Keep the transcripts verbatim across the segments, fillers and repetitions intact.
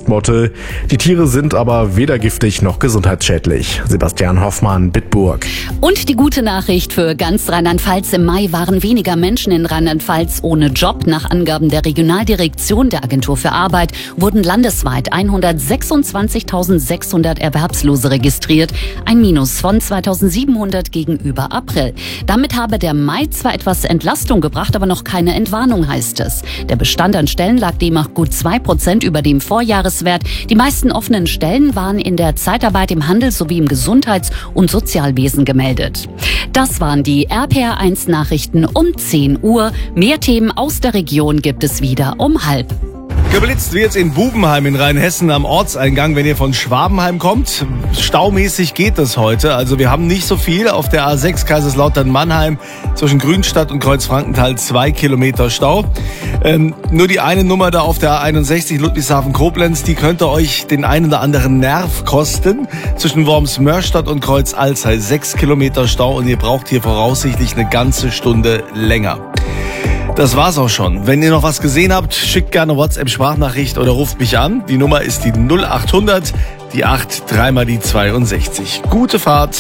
Postmotte. Die Tiere sind aber weder giftig noch gesundheitsschädlich. Sebastian Hoffmann, Bitburg. Und die gute Nachricht für ganz Rheinland-Pfalz: Im Mai waren weniger Menschen in Rheinland-Pfalz ohne Job. Nach Angaben der Regionaldirektion der Agentur für Arbeit wurden landesweit hundertsechsundzwanzigtausendsechshundert Erwerbslose registriert. Ein Minus von zweitausendsiebenhundert gegenüber April. Damit habe der Mai zwar etwas Entlastung gebracht, aber noch keine Entwarnung, heißt es. Der Bestand an Stellen lag demnach gut zwei Prozent über dem Vorjahreswert. Die meisten offenen Stellen waren in der Zeitarbeit, im Handel sowie im Gesundheits- und Sozialwesen gemeldet. Das waren die R P R eins Nachrichten um zehn Uhr. Mehr Themen aus der Region gibt es wieder um halb. Geblitzt wird's in Bubenheim in Rheinhessen am Ortseingang, wenn ihr von Schwabenheim kommt. Staumäßig geht das heute. Also wir haben nicht so viel. Auf der A sechs Kaiserslautern-Mannheim zwischen Grünstadt und Kreuzfrankenthal zwei Kilometer Stau. Ähm, nur die eine Nummer da auf der A einundsechzig Ludwigshafen-Koblenz, die könnte euch den einen oder anderen Nerv kosten. Zwischen Worms-Mörstadt und Kreuz-Alzey sechs Kilometer Stau und ihr braucht hier voraussichtlich eine ganze Stunde länger. Das war's auch schon. Wenn ihr noch was gesehen habt, schickt gerne WhatsApp-Sprachnachricht oder ruft mich an. Die Nummer ist die null achthundert, die acht, dreimal die zweiundsechzig. Gute Fahrt.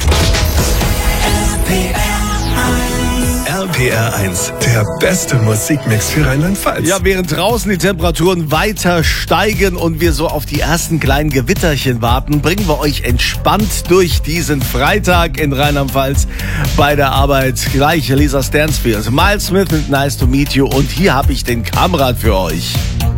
R P R eins, der beste Musikmix für Rheinland-Pfalz. Ja, während draußen die Temperaturen weiter steigen und wir so auf die ersten kleinen Gewitterchen warten, bringen wir euch entspannt durch diesen Freitag in Rheinland-Pfalz bei der Arbeit. Gleich Lisa Stansfield, Miles Smith mit Nice to Meet You und hier habe ich den Kamrat für euch.